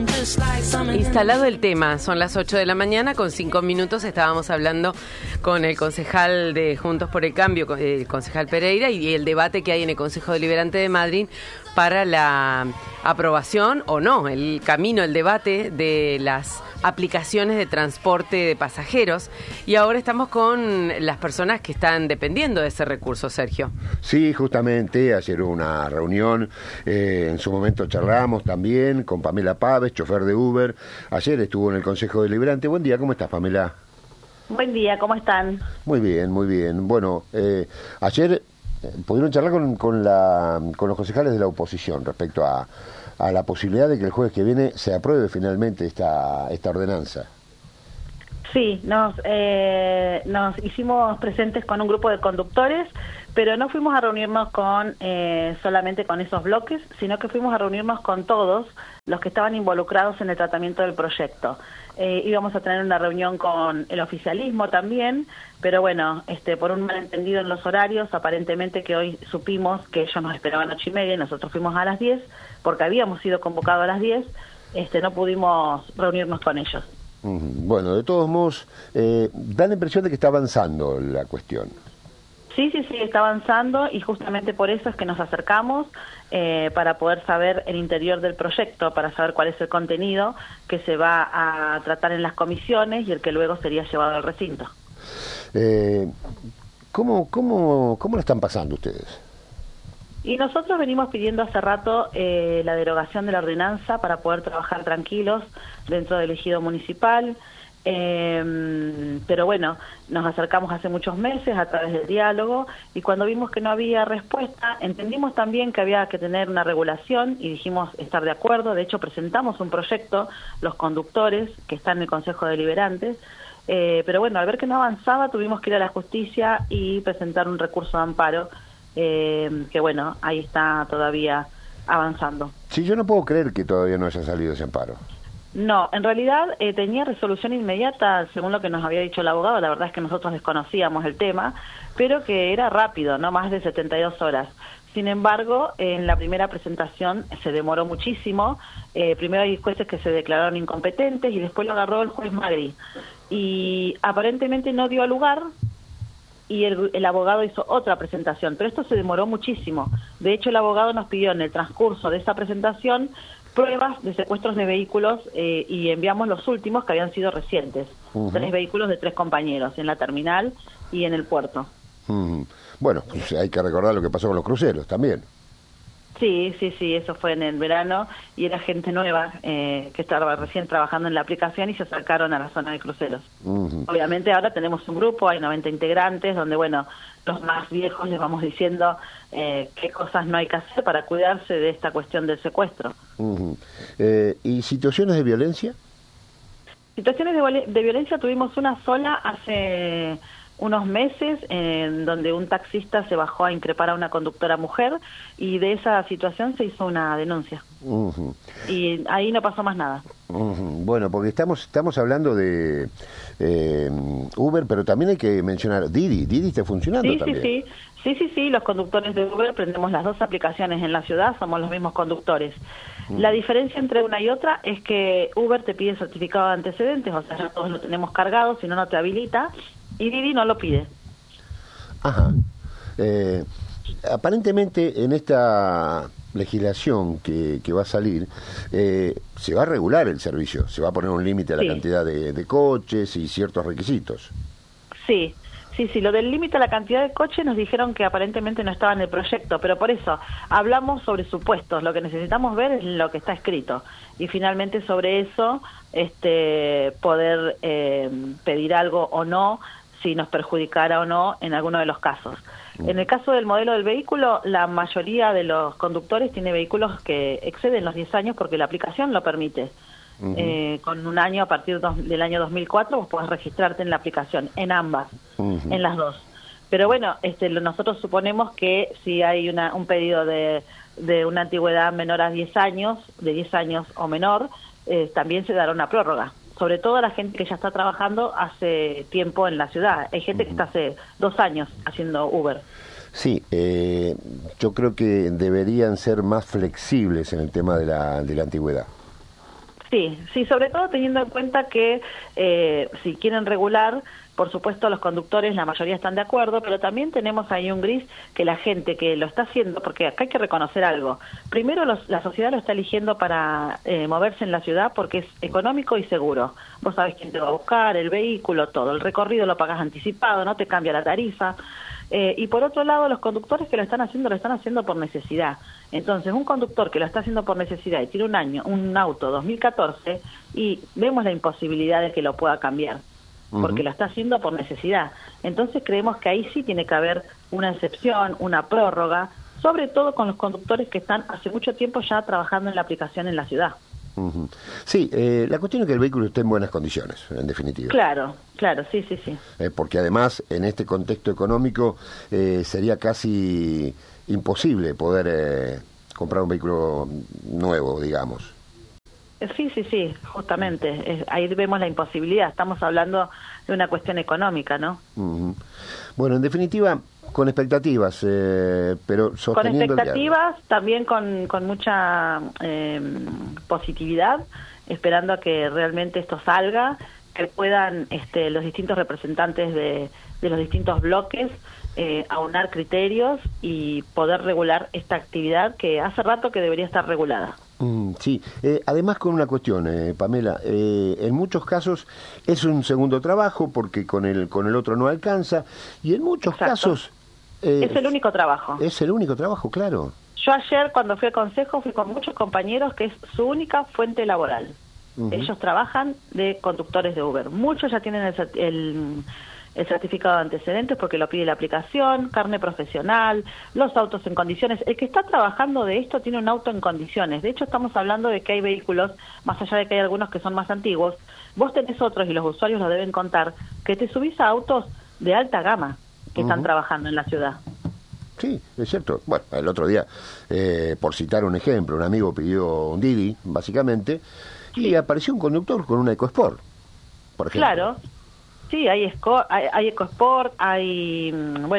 Instalado el tema, son las 8 de la mañana, con 5 minutos estábamos hablando con el concejal de Juntos por el Cambio, el concejal Pereira, y el debate que hay en el Consejo Deliberante de Madrid para la aprobación o no, el camino, el debate de las aplicaciones de transporte de pasajeros. Y ahora estamos con las personas que están dependiendo de ese recurso, Sergio. Sí, justamente, ayer hubo una reunión, en su momento charlamos también con Pamela Paves, chofer de Uber. Ayer estuvo en el Consejo Deliberante. Buen día, ¿cómo estás, Pamela? Buen día, ¿cómo están? Muy bien, muy bien. Bueno, ayer pudieron charlar con los concejales de la oposición respecto a la posibilidad de que el jueves que viene se apruebe finalmente esta ordenanza. Sí, nos hicimos presentes con un grupo de conductores, pero no fuimos a reunirnos con solamente con esos bloques, sino que fuimos a reunirnos con todos los que estaban involucrados en el tratamiento del proyecto. Íbamos a tener una reunión con el oficialismo también, pero bueno, por un malentendido en los horarios, aparentemente que hoy supimos que ellos nos esperaban 8:30 y nosotros fuimos a las 10, porque habíamos sido convocados a las 10, no pudimos reunirnos con ellos. Bueno, de todos modos, da la impresión de que está avanzando la cuestión. Sí, está avanzando y justamente por eso es que nos acercamos para poder saber el interior del proyecto, para saber cuál es el contenido que se va a tratar en las comisiones y el que luego sería llevado al recinto. ¿Cómo lo están pasando ustedes? Y nosotros venimos pidiendo hace rato la derogación de la ordenanza para poder trabajar tranquilos dentro del ejido municipal. Pero bueno, nos acercamos hace muchos meses a través del diálogo y cuando vimos que no había respuesta, entendimos también que había que tener una regulación y dijimos estar de acuerdo. De hecho, presentamos un proyecto, los conductores, que están en el Consejo Deliberante, pero bueno, al ver que no avanzaba, tuvimos que ir a la justicia y presentar un recurso de amparo, que bueno, ahí está todavía avanzando. Sí, yo no puedo creer que todavía no haya salido ese amparo. No, en realidad tenía resolución inmediata, según lo que nos había dicho el abogado. La verdad es que nosotros desconocíamos el tema, pero que era rápido, no más de 72 horas. Sin embargo, en la primera presentación se demoró muchísimo. Primero hay jueces que se declararon incompetentes y después lo agarró el juez Magri. Y aparentemente no dio lugar y el abogado hizo otra presentación, pero esto se demoró muchísimo. De hecho, el abogado nos pidió en el transcurso de esa presentación pruebas de secuestros de vehículos y enviamos los últimos que habían sido recientes. 3 vehículos de 3 compañeros en la terminal y en el puerto. Bueno, pues hay que recordar lo que pasó con los cruceros también. Sí, eso fue en el verano y era gente nueva que estaba recién trabajando en la aplicación y se acercaron a la zona de cruceros. Obviamente ahora tenemos un grupo, hay 90 integrantes, donde bueno, los más viejos les vamos diciendo qué cosas no hay que hacer para cuidarse de esta cuestión del secuestro. ¿Y situaciones de violencia? Situaciones de violencia tuvimos una sola hace unos meses, en donde un taxista se bajó a increpar a una conductora mujer y de esa situación se hizo una denuncia. Y ahí no pasó más nada. Bueno, porque estamos hablando de Uber, pero también hay que mencionar Didi. Didi está funcionando también. Sí, los conductores de Uber prendemos las 2 aplicaciones en la ciudad, somos los mismos conductores. La diferencia entre una y otra es que Uber te pide certificado de antecedentes, o sea, ya todos lo tenemos cargado, si no, no te habilita, y Didi no lo pide. Ajá. Aparentemente en esta legislación que va a salir, se va a regular el servicio, se va a poner un límite a la cantidad de coches y ciertos requisitos. Sí, lo del límite a la cantidad de coches nos dijeron que aparentemente no estaba en el proyecto, pero por eso hablamos sobre supuestos, lo que necesitamos ver es lo que está escrito y finalmente sobre eso poder pedir algo o no, si nos perjudicara o no en alguno de los casos. En el caso del modelo del vehículo, la mayoría de los conductores tiene vehículos que exceden los 10 años porque la aplicación lo permite. Con un año, a partir del año 2004, vos podés registrarte en la aplicación, en ambas, en las dos. Pero bueno, nosotros suponemos que si hay un pedido de una antigüedad menor a 10 años, de 10 años o menor, también se dará una prórroga. Sobre todo a la gente que ya está trabajando hace tiempo en la ciudad. Hay gente que está hace 2 años haciendo Uber. Sí, yo creo que deberían ser más flexibles en el tema de la antigüedad. Sí, sobre todo teniendo en cuenta que si quieren regular, por supuesto los conductores, la mayoría están de acuerdo, pero también tenemos ahí un gris que la gente que lo está haciendo, porque acá hay que reconocer algo. Primero, la sociedad lo está eligiendo para moverse en la ciudad porque es económico y seguro. Vos sabés quién te va a buscar, el vehículo, todo. El recorrido lo pagás anticipado, no te cambia la tarifa. Y por otro lado, los conductores que lo están haciendo por necesidad. Entonces, un conductor que lo está haciendo por necesidad y tiene un auto 2014 y vemos la imposibilidad de que lo pueda cambiar, porque lo está haciendo por necesidad. Entonces, creemos que ahí sí tiene que haber una excepción, una prórroga, sobre todo con los conductores que están hace mucho tiempo ya trabajando en la aplicación en la ciudad. Sí, la cuestión es que el vehículo esté en buenas condiciones, en definitiva. Claro, sí. Porque además, en este contexto económico, sería casi imposible poder comprar un vehículo nuevo, digamos. Sí, justamente. Ahí vemos la imposibilidad. Estamos hablando de una cuestión económica, ¿no? Bueno, en definitiva, con expectativas, pero sosteniendo... Con expectativas, también con mucha positividad, esperando a que realmente esto salga, que puedan los distintos representantes de los distintos bloques aunar criterios y poder regular esta actividad que hace rato que debería estar regulada. Sí, además con una cuestión, Pamela, en muchos casos es un segundo trabajo porque con el otro no alcanza y en muchos casos... es el único trabajo. Es el único trabajo, claro. Yo ayer cuando fui al consejo fui con muchos compañeros que es su única fuente laboral. Ellos trabajan de conductores de Uber. Muchos ya tienen el certificado de antecedentes porque lo pide la aplicación, carne profesional, los autos en condiciones. El que está trabajando de esto tiene un auto en condiciones. De hecho, estamos hablando de que hay vehículos, más allá de que hay algunos que son más antiguos, vos tenés otros, y los usuarios lo deben contar, que te subís a autos de alta gama que están trabajando en la ciudad. Sí, es cierto. Bueno, el otro día, por citar un ejemplo, un amigo pidió un Didi, básicamente, y apareció un conductor con una EcoSport, por ejemplo. Claro. Sí, hay EcoSport, hay,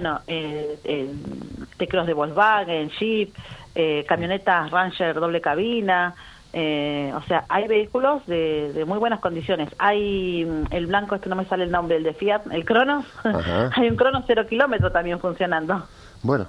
T-Cross de Volkswagen, Jeep, camionetas Ranger doble cabina, o sea, hay vehículos de muy buenas condiciones. Hay el blanco, no me sale el nombre, el de Fiat, el Cronos, hay un Cronos 0 kilómetros también funcionando. Bueno,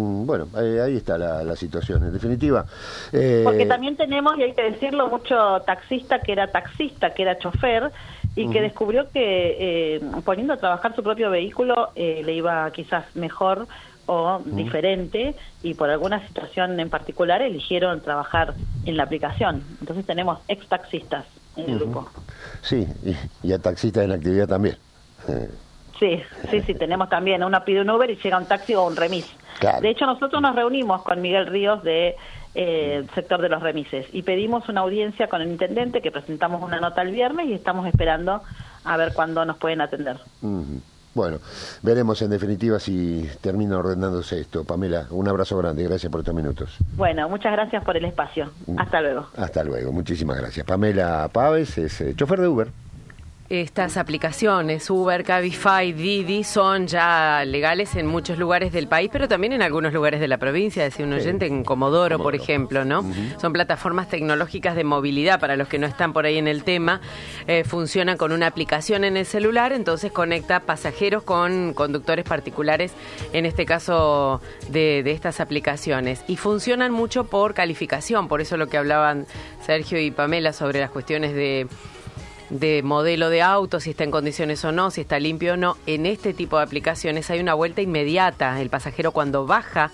ahí está la situación, en definitiva. Porque también tenemos, y hay que decirlo, mucho taxista, que era chofer, y que descubrió que poniendo a trabajar su propio vehículo le iba quizás mejor o diferente, y por alguna situación en particular eligieron trabajar en la aplicación. Entonces tenemos ex taxistas en el grupo. Sí, y a taxistas en actividad también. Sí, tenemos también. Uno pide un Uber y llega un taxi o un remis. Claro. De hecho, nosotros nos reunimos con Miguel Ríos de sector de los remises y pedimos una audiencia con el intendente, que presentamos una nota el viernes y estamos esperando a ver cuándo nos pueden atender. Bueno, veremos en definitiva si termina ordenándose esto. Pamela, un abrazo grande y gracias por estos minutos. Bueno, muchas gracias por el espacio. Hasta luego. Hasta luego, muchísimas gracias. Pamela Páez es chofer de Uber. Estas aplicaciones, Uber, Cabify, Didi, son ya legales en muchos lugares del país, pero también en algunos lugares de la provincia, decía un oyente, en Comodoro, por ejemplo, ¿no? Son plataformas tecnológicas de movilidad, para los que no están por ahí en el tema. Funcionan con una aplicación en el celular, entonces conecta pasajeros con conductores particulares, en este caso de estas aplicaciones. Y funcionan mucho por calificación, por eso lo que hablaban Sergio y Pamela sobre las cuestiones de modelo de auto, si está en condiciones o no, si está limpio o no. En este tipo de aplicaciones hay una vuelta inmediata. El pasajero, cuando baja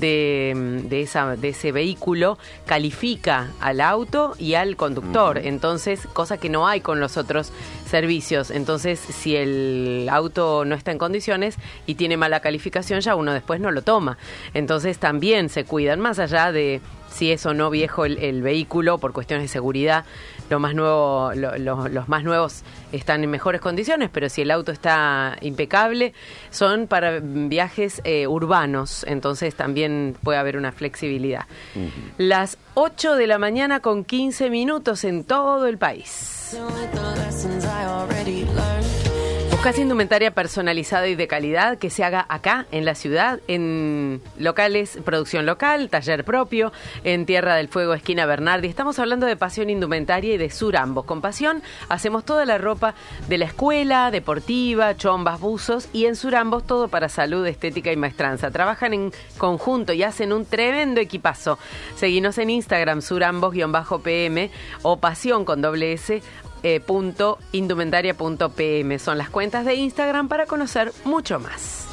de ese vehículo, califica al auto y al conductor. Entonces, cosa que no hay con los otros servicios. Entonces, si el auto no está en condiciones y tiene mala calificación, ya uno después no lo toma. Entonces, también se cuidan, más allá de si es o no viejo el vehículo por cuestiones de seguridad. Lo más nuevo, los más nuevos están en mejores condiciones, pero si el auto está impecable, son para viajes urbanos, entonces también puede haber una flexibilidad. Las 8 de la mañana con 15 minutos en todo el país. ¿Buscas indumentaria personalizada y de calidad que se haga acá, en la ciudad, en locales, producción local, taller propio, en Tierra del Fuego, esquina Bernardi? Estamos hablando de Pasión Indumentaria y de Surambos. Con Pasión hacemos toda la ropa de la escuela, deportiva, chombas, buzos, y en Surambos todo para salud, estética y maestranza. Trabajan en conjunto y hacen un tremendo equipazo. Seguinos en Instagram, surambos_pm o pasión con doble S, .indumentaria.pm. Son las cuentas de Instagram para conocer mucho más.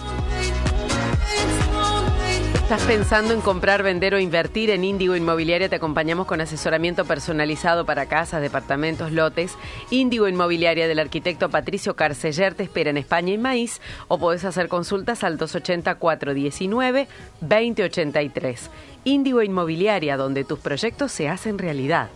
¿Estás pensando en comprar, vender o invertir? En Índigo Inmobiliaria te acompañamos con asesoramiento personalizado para casas, departamentos, lotes. Índigo Inmobiliaria del arquitecto Patricio Carceller te espera en España y Maíz, o podés hacer consultas al 280-419-2083. Índigo Inmobiliaria, donde tus proyectos se hacen realidad.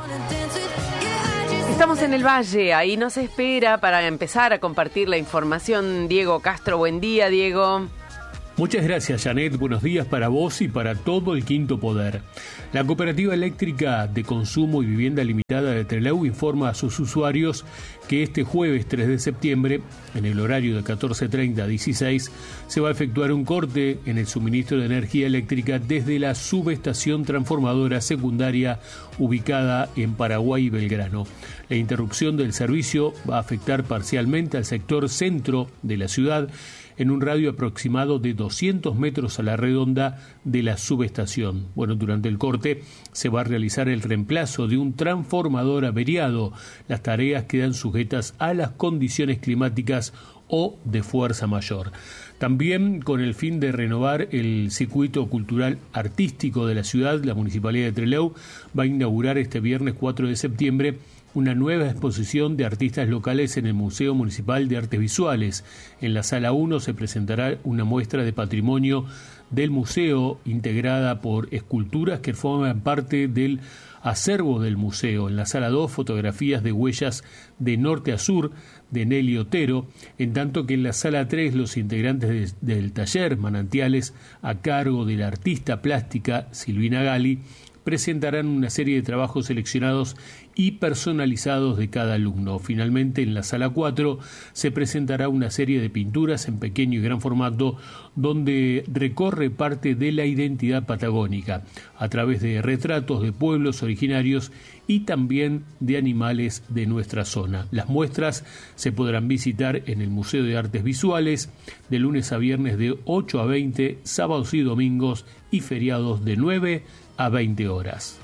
Estamos en el Valle, ahí nos espera para empezar a compartir la información Diego Castro. Buen día, Diego. Muchas gracias, Janet. Buenos días para vos y para todo el Quinto Poder. La Cooperativa Eléctrica de Consumo y Vivienda Limitada de Trelew informa a sus usuarios que este jueves 3 de septiembre, en el horario de 14:30 a 16, se va a efectuar un corte en el suministro de energía eléctrica desde la subestación transformadora secundaria ubicada en Paraguay y Belgrano. La interrupción del servicio va a afectar parcialmente al sector centro de la ciudad, en un radio aproximado de 200 metros a la redonda de la subestación. Bueno, durante el corte se va a realizar el reemplazo de un transformador averiado. Las tareas quedan sujetas a las condiciones climáticas o de fuerza mayor. También, con el fin de renovar el circuito cultural artístico de la ciudad, la Municipalidad de Trelew va a inaugurar este viernes 4 de septiembre una nueva exposición de artistas locales en el Museo Municipal de Artes Visuales. En la Sala 1 se presentará una muestra de patrimonio del museo integrada por esculturas que forman parte del acervo del museo. En la Sala 2, fotografías de huellas de norte a sur de Nelly Otero, en tanto que en la Sala 3 los integrantes del taller Manantiales, a cargo de la artista plástica Silvina Gali, presentarán una serie de trabajos seleccionados y personalizados de cada alumno. Finalmente, en la Sala 4 se presentará una serie de pinturas en pequeño y gran formato donde recorre parte de la identidad patagónica a través de retratos de pueblos originarios y también de animales de nuestra zona. Las muestras se podrán visitar en el Museo de Artes Visuales de lunes a viernes de 8 a 20, sábados y domingos y feriados de 9 a 20 horas.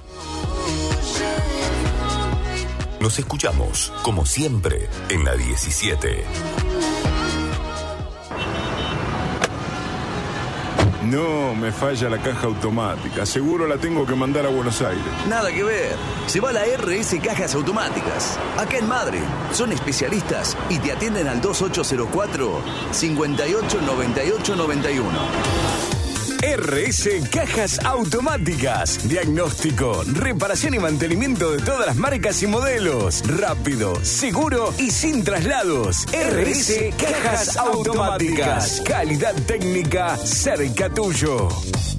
Nos escuchamos, como siempre, en la 17. No, me falla la caja automática. Seguro la tengo que mandar a Buenos Aires. Nada que ver. Se va a la RS Cajas Automáticas. Acá en Madrid. Son especialistas y te atienden al 2804 589891. RS Cajas Automáticas. Diagnóstico, reparación y mantenimiento de todas las marcas y modelos. Rápido, seguro y sin traslados. RS Cajas Automáticas. Calidad técnica cerca tuyo.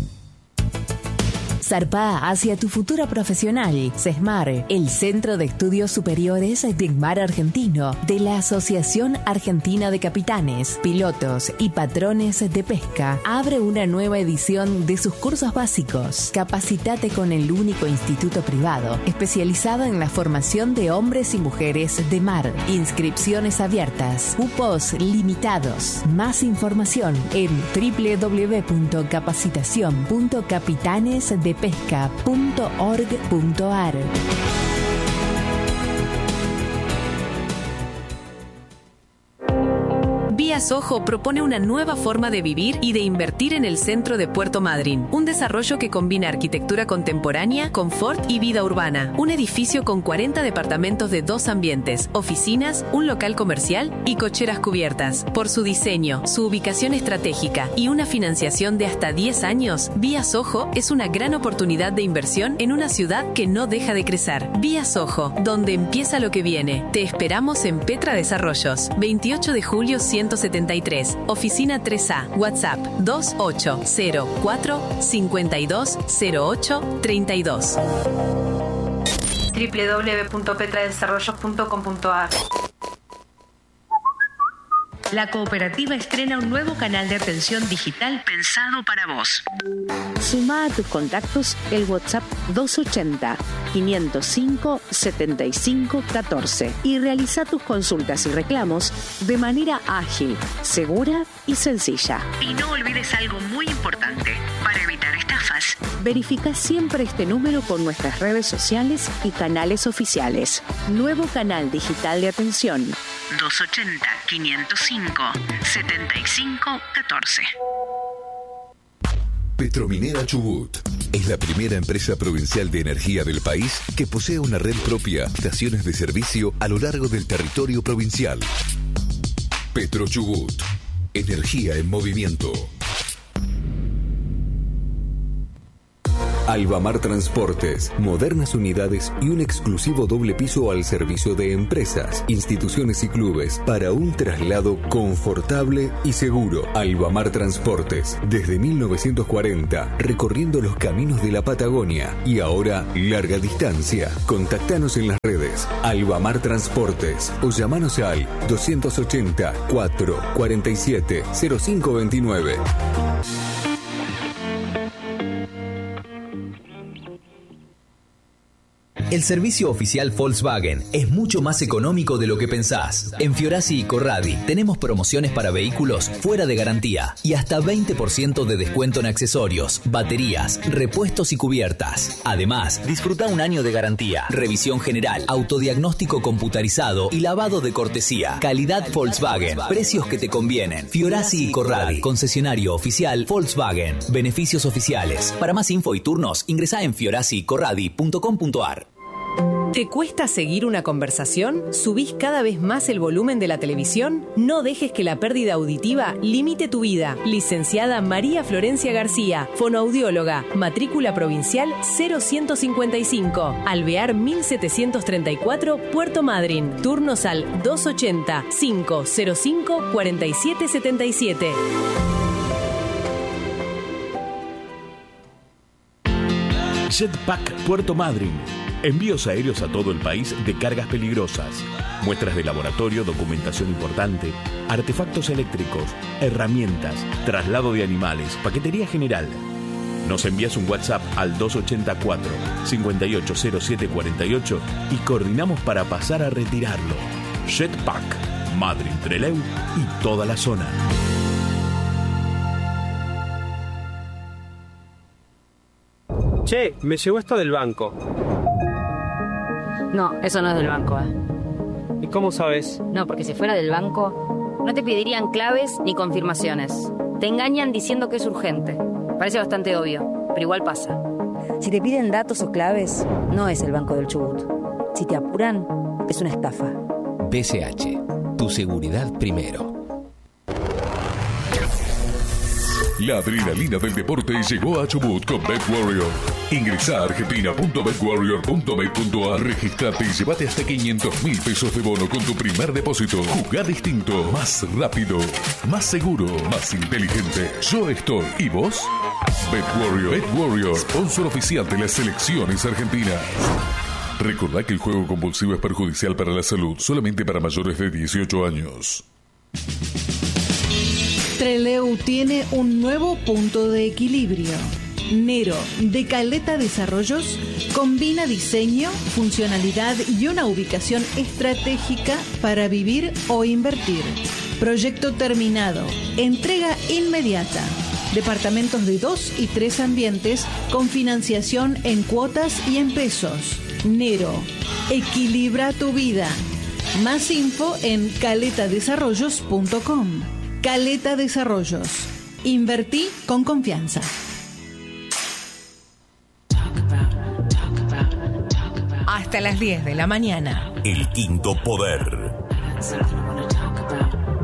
Zarpá hacia tu futuro profesional. CESMAR, el Centro de Estudios Superiores de Mar Argentino, de la Asociación Argentina de Capitanes, Pilotos y Patrones de Pesca, abre una nueva edición de sus cursos básicos. Capacitate con el único instituto privado especializado en la formación de hombres y mujeres de mar. Inscripciones abiertas. Cupos limitados. Más información en www.capacitacion.capitanesdepesca.org.ar. Vías Ojo propone una nueva forma de vivir y de invertir en el centro de Puerto Madryn. Un desarrollo que combina arquitectura contemporánea, confort y vida urbana. Un edificio con 40 departamentos de 2 ambientes, oficinas, un local comercial y cocheras cubiertas. Por su diseño, su ubicación estratégica y una financiación de hasta 10 años, Vías Ojo es una gran oportunidad de inversión en una ciudad que no deja de crecer. Vías Ojo, donde empieza lo que viene. Te esperamos en Petra Desarrollos, 28 de julio 173, oficina 3A, WhatsApp 2804 520832. www.petradesarrollos.com.ar. la cooperativa estrena un nuevo canal de atención digital pensado para vos. Sumá a tus contactos el WhatsApp 280-505-7514 y realiza tus consultas y reclamos de manera ágil, segura y sencilla. Y no olvides algo muy importante para evitar estafas. Verifica siempre este número con nuestras redes sociales y canales oficiales. Nuevo canal digital de atención. 280-505-7514. Petrominera Chubut es la primera empresa provincial de energía del país que posee una red propia de estaciones de servicio a lo largo del territorio provincial. Petro Chubut, energía en movimiento. Albamar Transportes, modernas unidades y un exclusivo doble piso al servicio de empresas, instituciones y clubes para un traslado confortable y seguro. Albamar Transportes, desde 1940, recorriendo los caminos de la Patagonia y ahora larga distancia. Contactanos en las redes Albamar Transportes o llamanos al 280 447 0529. El servicio oficial Volkswagen es mucho más económico de lo que pensás. En Fiorasi y Corradi tenemos promociones para vehículos fuera de garantía y hasta 20% de descuento en accesorios, baterías, repuestos y cubiertas. Además, disfruta un año de garantía, revisión general, autodiagnóstico computarizado y lavado de cortesía. Calidad Volkswagen, precios que te convienen. Fiorasi y Corradi, concesionario oficial Volkswagen. Beneficios oficiales. Para más info y turnos, ingresá en fiorasicorradi.com.ar. ¿Te cuesta seguir una conversación? ¿Subís cada vez más el volumen de la televisión? No dejes que la pérdida auditiva limite tu vida. Licenciada María Florencia García, fonoaudióloga, matrícula provincial 0155, Alvear 1734, Puerto Madryn. Turnos al 280-505-4777. Jetpack Puerto Madryn. Envíos aéreos a todo el país de cargas peligrosas, muestras de laboratorio, documentación importante, artefactos eléctricos, herramientas, traslado de animales, paquetería general. Nos envías un WhatsApp al 284-580748 y coordinamos para pasar a retirarlo. Jetpack, Madryn, Trelew y toda la zona. Che, me llegó esto del banco. No, eso no es del banco, ¿Y cómo sabes? No, porque si fuera del banco, no te pedirían claves ni confirmaciones. Te engañan diciendo que es urgente. Parece bastante obvio, pero igual pasa. Si te piden datos o claves, no es el Banco del Chubut. Si te apuran, es una estafa. BCH, tu seguridad primero. La adrenalina del deporte llegó a Chubut con BetWarrior. Ingresa a argentina.betwarrior.bet.ar, registrate y llévate hasta 500.000 pesos de bono con tu primer depósito. Jugá distinto, más rápido, más seguro, más inteligente. Yo estoy. ¿Y vos? BetWarrior. BetWarrior, sponsor oficial de las selecciones argentinas. Recordá que el juego compulsivo es perjudicial para la salud, solamente para mayores de 18 años. Trelew tiene un nuevo punto de equilibrio. Nero, de Caleta Desarrollos, combina diseño, funcionalidad y una ubicación estratégica para vivir o invertir. Proyecto terminado. Entrega inmediata. Departamentos de 2 y 3 ambientes con financiación en cuotas y en pesos. Nero, equilibra tu vida. Más info en caletadesarrollos.com. Caleta Desarrollos. Invertí con confianza. Hasta las 10 de la mañana. El Quinto Poder.